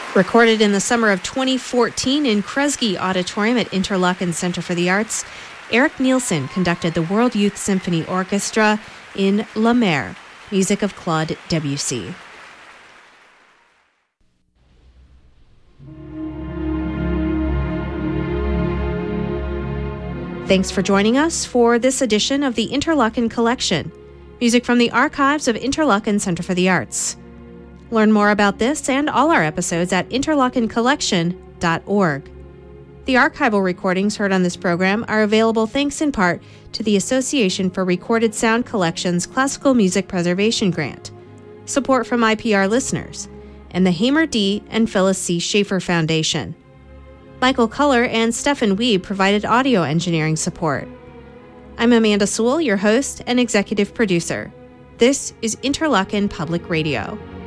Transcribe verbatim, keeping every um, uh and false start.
Recorded in the summer of twenty fourteen in Kresge Auditorium at Interlochen Center for the Arts, Eric Nielsen conducted the World Youth Symphony Orchestra in La Mer, music of Claude Debussy. Thanks for joining us for this edition of the Interlochen Collection, music from the archives of Interlochen Center for the Arts. Learn more about this and all our episodes at interlochen collection dot org. The archival recordings heard on this program are available thanks in part to the Association for Recorded Sound Collections Classical Music Preservation Grant, support from I P R listeners, and the Hamer D. and Phyllis C. Schaefer Foundation. Michael Culler and Stefan Wiebe provided audio engineering support. I'm Amanda Sewell, your host and executive producer. This is Interlochen Public Radio.